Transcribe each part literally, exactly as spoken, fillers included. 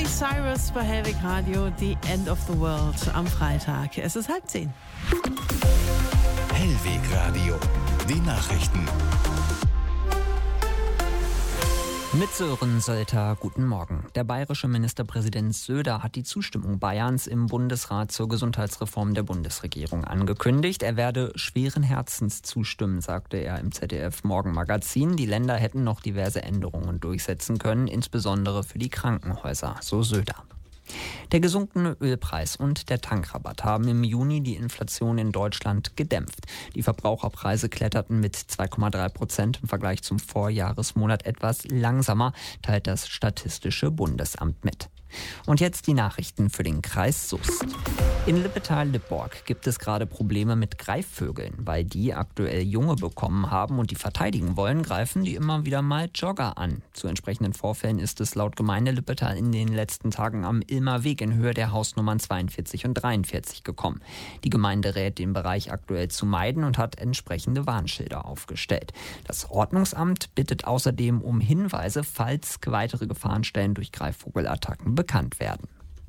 Miley Cyrus bei Hellwig Radio, The End of the World am Freitag. Es ist halb zehn. Hellwig Radio, die Nachrichten. Mit Sören Sölter, guten Morgen. Der bayerische Ministerpräsident Söder hat die Zustimmung Bayerns im Bundesrat zur Gesundheitsreform der Bundesregierung angekündigt. Er werde schweren Herzens zustimmen, sagte er im Z D F-Morgenmagazin. Die Länder hätten noch diverse Änderungen durchsetzen können, insbesondere für die Krankenhäuser, so Söder. Der gesunkene Ölpreis und der Tankrabatt haben im Juni die Inflation in Deutschland gedämpft. Die Verbraucherpreise kletterten mit zwei Komma drei Prozent im Vergleich zum Vorjahresmonat etwas langsamer, teilt das Statistische Bundesamt mit. Und jetzt die Nachrichten für den Kreis Soest. In Lippetal-Lipborg gibt es gerade Probleme mit Greifvögeln. Weil die aktuell Junge bekommen haben und die verteidigen wollen, greifen die immer wieder mal Jogger an. Zu entsprechenden Vorfällen ist es laut Gemeinde Lippetal in den letzten Tagen am Ilmerweg in Höhe der Hausnummern zweiundvierzig und dreiundvierzig gekommen. Die Gemeinde rät, den Bereich aktuell zu meiden und hat entsprechende Warnschilder aufgestellt. Das Ordnungsamt bittet außerdem um Hinweise, falls weitere Gefahrenstellen durch Greifvogelattacken bekannt werden.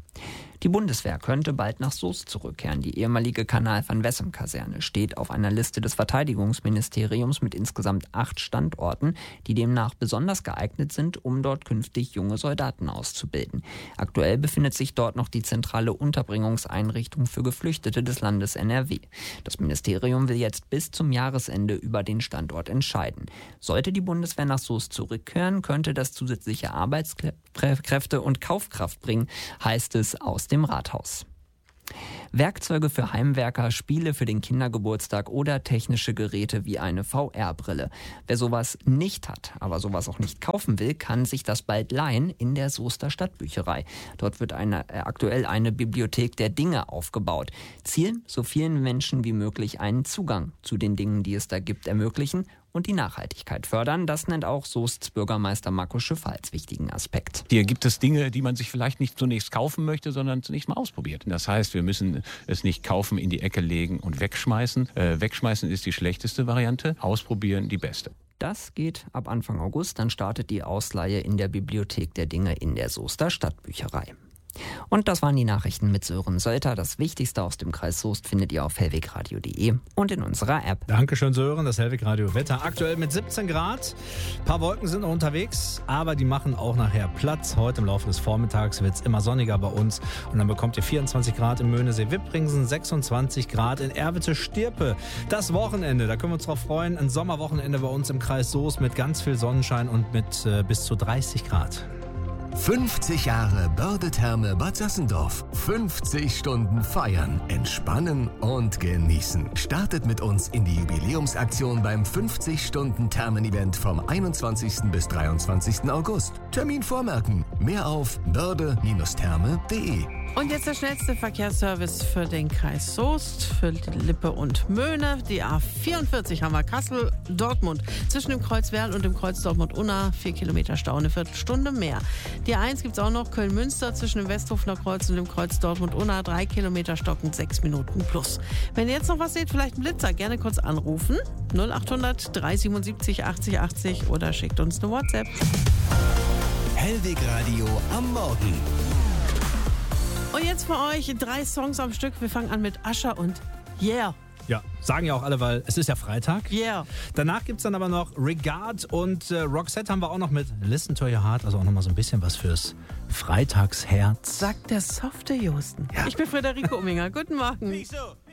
Die Bundeswehr könnte bald nach Soest zurückkehren. Die ehemalige Kanal-van-Wessem-Kaserne steht auf einer Liste des Verteidigungsministeriums mit insgesamt acht Standorten, die demnach besonders geeignet sind, um dort künftig junge Soldaten auszubilden. Aktuell befindet sich dort noch die zentrale Unterbringungseinrichtung für Geflüchtete des Landes N R W. Das Ministerium will jetzt bis zum Jahresende über den Standort entscheiden. Sollte die Bundeswehr nach Soest zurückkehren, könnte das zusätzliche Arbeitskräfte und Kaufkraft bringen, heißt es aus dem Rathaus. Werkzeuge für Heimwerker, Spiele für den Kindergeburtstag oder technische Geräte wie eine V R-Brille. Wer sowas nicht hat, aber sowas auch nicht kaufen will, kann sich das bald leihen in der Soester Stadtbücherei. Dort wird eine, äh, aktuell eine Bibliothek der Dinge aufgebaut. Ziel, so vielen Menschen wie möglich einen Zugang zu den Dingen, die es da gibt, ermöglichen und die Nachhaltigkeit fördern. Das nennt auch Soests Bürgermeister Marco Schiffer als wichtigen Aspekt. Hier gibt es Dinge, die man sich vielleicht nicht zunächst kaufen möchte, sondern zunächst mal ausprobiert. Das heißt, wir müssen es nicht kaufen, in die Ecke legen und wegschmeißen. Äh, wegschmeißen ist die schlechteste Variante, ausprobieren die beste. Das geht ab Anfang August, dann startet die Ausleihe in der Bibliothek der Dinge in der Soester Stadtbücherei. Und das waren die Nachrichten mit Sören Sölter. Das Wichtigste aus dem Kreis Soest findet ihr auf hellwegradio punkt de und in unserer App. Dankeschön, Sören. Das Hellwig Radio Wetter aktuell mit siebzehn Grad. Ein paar Wolken sind noch unterwegs, aber die machen auch nachher Platz. Heute im Laufe des Vormittags wird es immer sonniger bei uns. Und dann bekommt ihr vierundzwanzig Grad in Möhnesee-Wippringsen, sechsundzwanzig Grad in Erwitte-Stirpe. Das Wochenende, da können wir uns drauf freuen. Ein Sommerwochenende bei uns im Kreis Soest mit ganz viel Sonnenschein und mit äh, bis zu dreißig Grad. fünfzig Jahre Börde-Therme Bad Sassendorf. fünfzig Stunden feiern, entspannen und genießen. Startet mit uns in die Jubiläumsaktion beim fünfzig-Stunden-Thermen-Event vom einundzwanzigsten bis dreiundzwanzigsten August. Termin vormerken. Mehr auf börde Bindestrich therme punkt de. Und jetzt der schnellste Verkehrsservice für den Kreis Soest, für Lippe und Möhne. Die A vierundvierzig haben wir Kassel, Dortmund. Zwischen dem Kreuz Werl und dem Kreuz Dortmund-Unna vier Kilometer Stau, eine Viertelstunde mehr. Die A eins gibt es auch noch Köln-Münster zwischen dem Westhofener Kreuz und dem Kreuz Dortmund-Unna, drei Kilometer stockend, sechs Minuten plus. Wenn ihr jetzt noch was seht, vielleicht einen Blitzer, gerne kurz anrufen. null achthundert drei siebenundsiebzig achtzig achtzig oder schickt uns eine WhatsApp. Hellwig Radio am Morgen. Und jetzt für euch drei Songs am Stück. Wir fangen an mit Usher und Yeah. Ja, sagen ja auch alle, weil es ist ja Freitag. Yeah. Danach gibt es dann aber noch Regard und äh, Roxette haben wir auch noch mit Listen to Your Heart. Also auch nochmal so ein bisschen was fürs Freitagsherz. Sagt der softe Josten. Ja. Ich bin Friederike Umminger. Guten Morgen. Wieso?